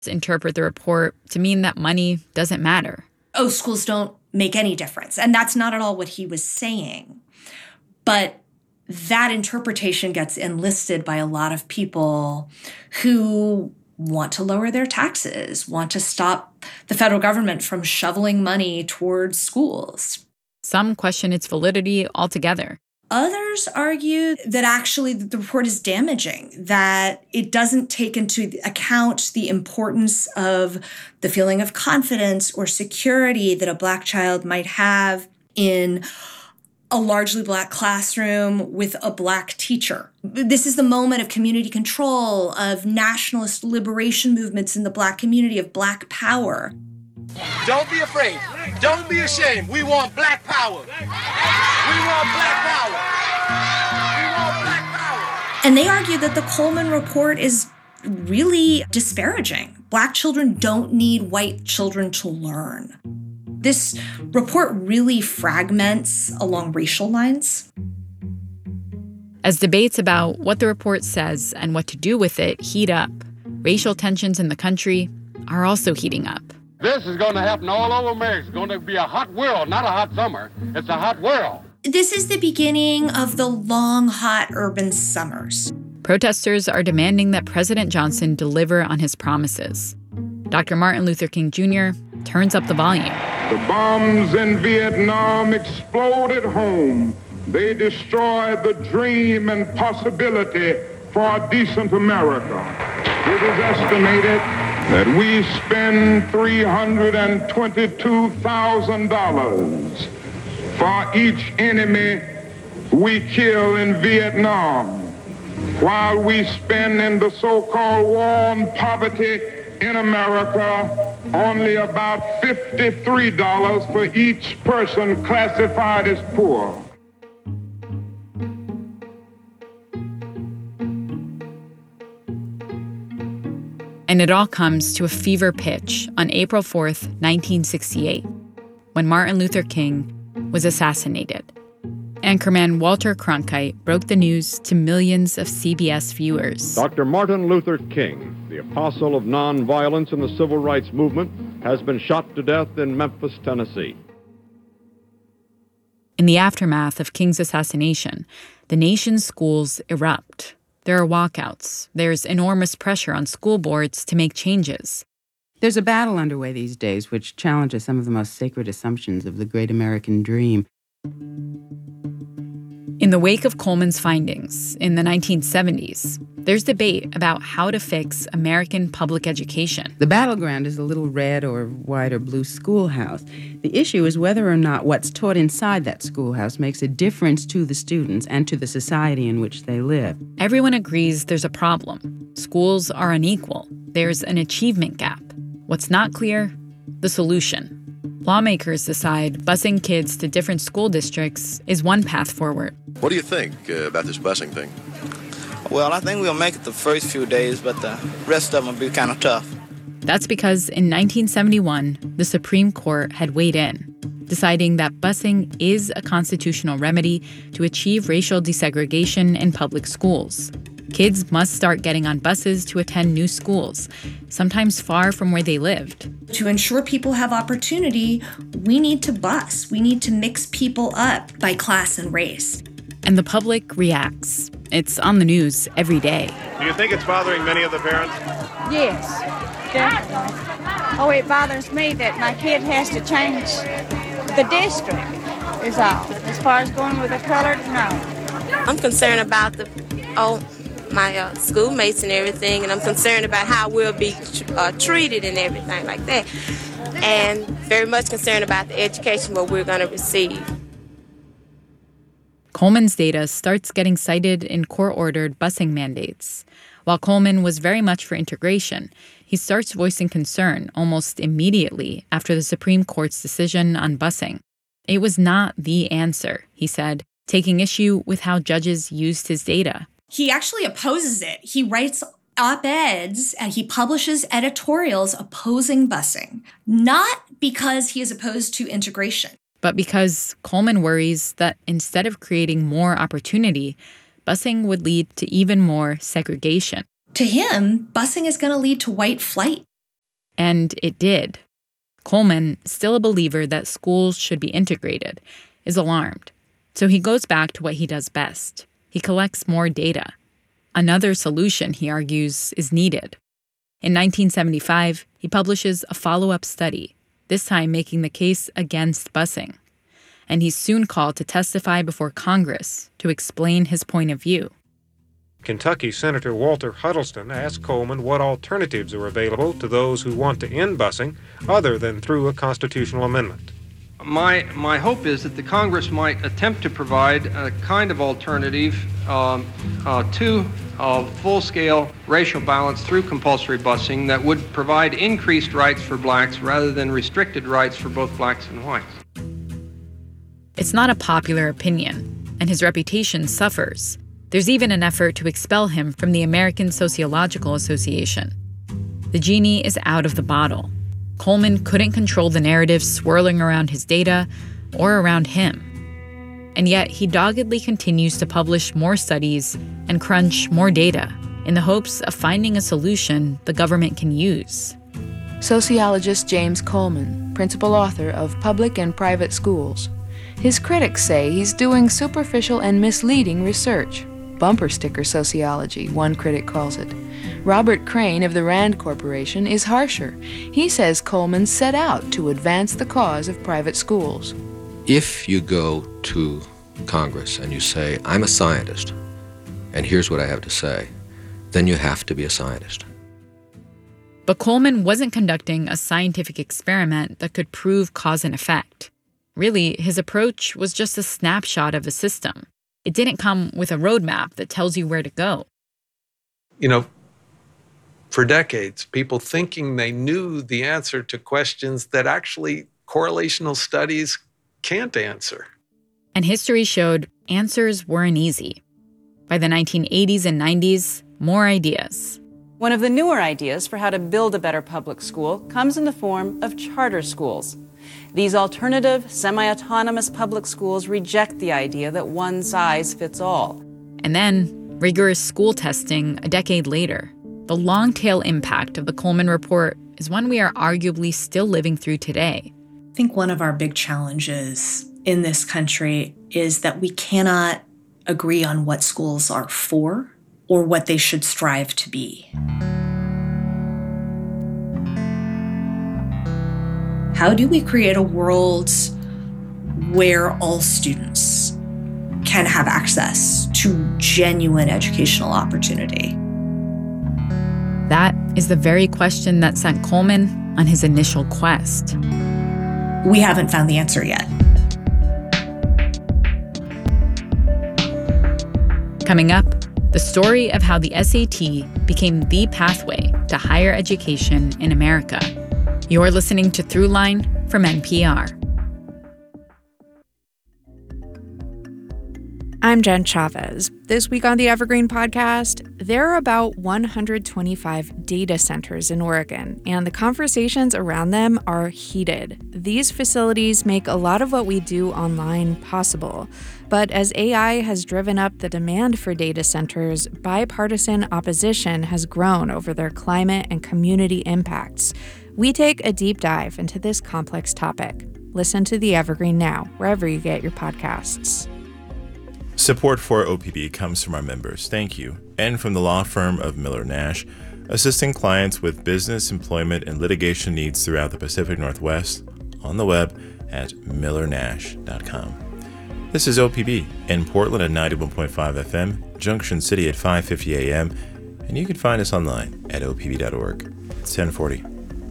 interpret the report to mean that money doesn't matter. Oh, schools don't make any difference. And that's not at all what he was saying. But that interpretation gets enlisted by a lot of people who want to lower their taxes, want to stop the federal government from shoveling money towards schools. Some question its validity altogether. Others argue that actually the report is damaging, that it doesn't take into account the importance of the feeling of confidence or security that a Black child might have in a largely Black classroom with a Black teacher. This is the moment of community control, of nationalist liberation movements in the Black community, of Black power. Don't be afraid. Don't be ashamed. We want Black power. We want Black power. We want Black power. And they argue that the Coleman report is really disparaging. Black children don't need white children to learn. This report really fragments along racial lines. As debates about what the report says and what to do with it heat up, racial tensions in the country are also heating up. This is going to happen all over America. It's going to be a hot world, not a hot summer. It's a hot world. This is the beginning of the long, hot urban summers. Protesters are demanding that President Johnson deliver on his promises. Dr. Martin Luther King Jr. turns up the volume. The bombs in Vietnam exploded home. They destroyed the dream and possibility for a decent America. It is estimated that we spend $322,000 for each enemy we kill in Vietnam, while we spend in the so-called war on poverty in America only about $53 for each person classified as poor. And it all comes to a fever pitch on April 4th, 1968, when Martin Luther King was assassinated. Anchorman Walter Cronkite broke the news to millions of CBS viewers. Dr. Martin Luther King, the apostle of nonviolence in the civil rights movement, has been shot to death in Memphis, Tennessee. In the aftermath of King's assassination, the nation's schools erupt. There are walkouts. There's enormous pressure on school boards to make changes. There's a battle underway these days which challenges some of the most sacred assumptions of the great American dream. In the wake of Coleman's findings in the 1970s, there's debate about how to fix American public education. The battleground is a little red or white or blue schoolhouse. The issue is whether or not what's taught inside that schoolhouse makes a difference to the students and to the society in which they live. Everyone agrees there's a problem. Schools are unequal. There's an achievement gap. What's not clear? The solution. Lawmakers decide busing kids to different school districts is one path forward. What do you think about this busing thing? Well, I think we'll make it the first few days, but the rest of them will be kind of tough. That's because in 1971, the Supreme Court had weighed in, deciding that busing is a constitutional remedy to achieve racial desegregation in public schools. Kids must start getting on buses to attend new schools, sometimes far from where they lived. To ensure people have opportunity, we need to bus. We need to mix people up by class and race. And the public reacts. It's on the news every day. Do you think it's bothering many of the parents? Yes, definitely. Oh, it bothers me that my kid has to change the district, is all. As far as going with a colored, no. I'm concerned about my schoolmates and everything, and I'm concerned about how we'll be treated and everything like that, and very much concerned about the education what we're going to receive. Coleman's data starts getting cited in court-ordered busing mandates. While Coleman was very much for integration, he starts voicing concern almost immediately after the Supreme Court's decision on busing. It was not the answer, he said, taking issue with how judges used his data. He actually opposes it. He writes op-eds and he publishes editorials opposing busing, not because he is opposed to integration, but because Coleman worries that instead of creating more opportunity, busing would lead to even more segregation. To him, busing is going to lead to white flight. And it did. Coleman, still a believer that schools should be integrated, is alarmed. So he goes back to what he does best. He collects more data. Another solution, he argues, is needed. In 1975, he publishes a follow-up study, this time making the case against busing. And he's soon called to testify before Congress to explain his point of view. Kentucky Senator Walter Huddleston asked Coleman what alternatives are available to those who want to end busing other than through a constitutional amendment. My hope is that the Congress might attempt to provide a kind of alternative to full-scale racial balance through compulsory busing that would provide increased rights for blacks rather than restricted rights for both blacks and whites. It's not a popular opinion, and his reputation suffers. There's even an effort to expel him from the American Sociological Association. The genie is out of the bottle. Coleman couldn't control the narrative swirling around his data or around him. And yet, he doggedly continues to publish more studies and crunch more data in the hopes of finding a solution the government can use. Sociologist James Coleman, principal author of Public and Private Schools. His critics say he's doing superficial and misleading research. Bumper sticker sociology, one critic calls it. Robert Crane of the Rand Corporation is harsher. He says Coleman set out to advance the cause of private schools. If you go to Congress and you say, I'm a scientist, and here's what I have to say, then you have to be a scientist. But Coleman wasn't conducting a scientific experiment that could prove cause and effect. Really, his approach was just a snapshot of a system. It didn't come with a roadmap that tells you where to go. You know, for decades, people thinking they knew the answer to questions that actually correlational studies can't answer. And history showed answers weren't easy. By the 1980s and 90s, more ideas. One of the newer ideas for how to build a better public school comes in the form of charter schools. These alternative, semi-autonomous public schools reject the idea that one size fits all. And then, rigorous school testing a decade later. The long-tail impact of the Coleman Report is one we are arguably still living through today. I think one of our big challenges in this country is that we cannot agree on what schools are for or what they should strive to be. How do we create a world where all students can have access to genuine educational opportunity? That is the very question that sent Coleman on his initial quest. We haven't found the answer yet. Coming up, the story of how the SAT became the pathway to higher education in America. You're listening to Throughline from NPR. I'm Jen Chavez. This week on the Evergreen Podcast, there are about 125 data centers in Oregon, and the conversations around them are heated. These facilities make a lot of what we do online possible. But as AI has driven up the demand for data centers, bipartisan opposition has grown over their climate and community impacts. We take a deep dive into this complex topic. Listen to The Evergreen now, wherever you get your podcasts. Support for OPB comes from our members, thank you, and from the law firm of Miller Nash, assisting clients with business, employment, and litigation needs throughout the Pacific Northwest, on the web at millernash.com. This is OPB in Portland at 91.5 FM, Junction City at 5:50 a.m., and you can find us online at opb.org. It's 1040.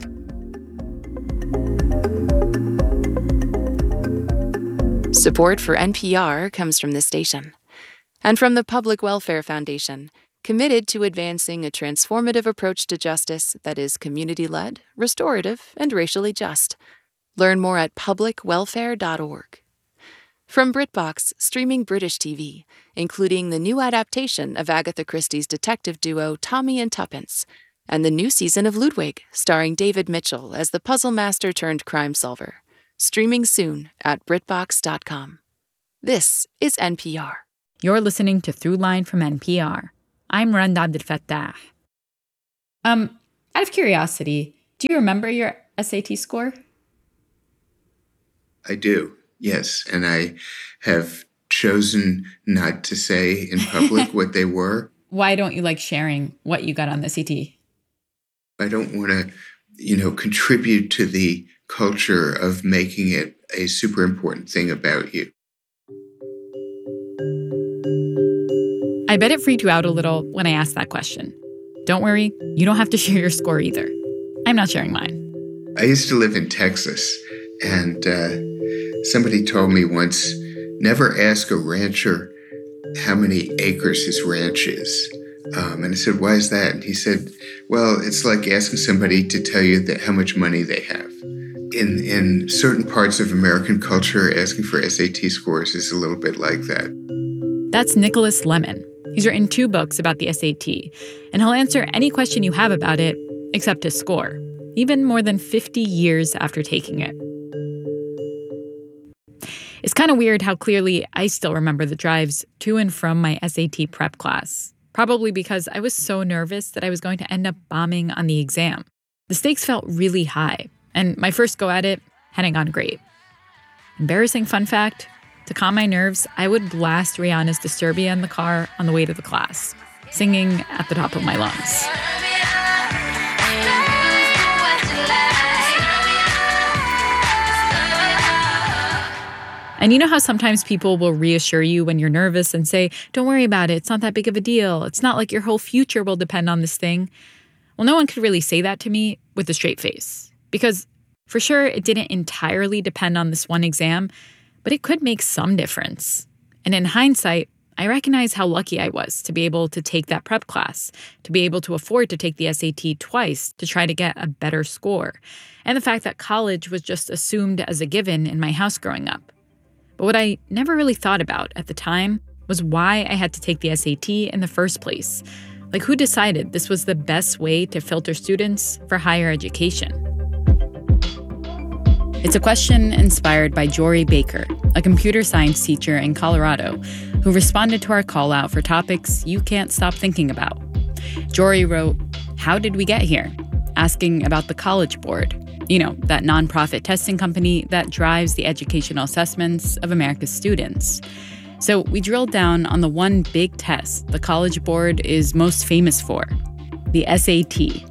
Support for NPR comes from this station and from the Public Welfare Foundation, committed to advancing a transformative approach to justice that is community-led, restorative, and racially just. Learn more at publicwelfare.org. From BritBox, streaming British TV, including the new adaptation of Agatha Christie's detective duo Tommy and Tuppence, and the new season of Ludwig, starring David Mitchell as the puzzle master turned crime solver. Streaming soon at BritBox.com. This is NPR. You're listening to Throughline from NPR. I'm Randa Abdel Fattah. Out of curiosity, Do you remember your SAT score? I do, yes. And I have chosen not to say in public what they were. Why don't you like sharing what you got on the CT? I don't want to, contribute to the culture of making it a super important thing about you. I bet it freaked you out a little when I asked that question. Don't worry, you don't have to share your score either. I'm not sharing mine. I used to live in Texas, and somebody told me once, never ask a rancher how many acres his ranch is. And I said, why is that? And he said, well, it's like asking somebody to tell you that how much money they have. In certain parts of American culture, asking for SAT scores is a little bit like that. That's Nicholas Lemon. He's written 2 books about the SAT, and he'll answer any question you have about it, except his score, even more than 50 years after taking it. It's kind of weird how clearly I still remember the drives to and from my SAT prep class, probably because I was so nervous that I was going to end up bombing on the exam. The stakes felt really high, and my first go at it hadn't gone great. Embarrassing fun fact, to calm my nerves, I would blast Rihanna's Disturbia in the car on the way to the class, singing at the top of my lungs. And you know how sometimes people will reassure you when you're nervous and say, don't worry about it, it's not that big of a deal. It's not like your whole future will depend on this thing. Well, no one could really say that to me with a straight face. Because for sure, it didn't entirely depend on this one exam, but it could make some difference. And in hindsight, I recognize how lucky I was to be able to take that prep class, to be able to afford to take the SAT twice to try to get a better score, and the fact that college was just assumed as a given in my house growing up. But what I never really thought about at the time was why I had to take the SAT in the first place. Like, who decided this was the best way to filter students for higher education? It's a question inspired by Jory Baker, a computer science teacher in Colorado, who responded to our call out for topics you can't stop thinking about. Jory wrote, "How did we get here?" asking about the College Board, that nonprofit testing company that drives the educational assessments of America's students. So we drilled down on the one big test the College Board is most famous for, the SAT.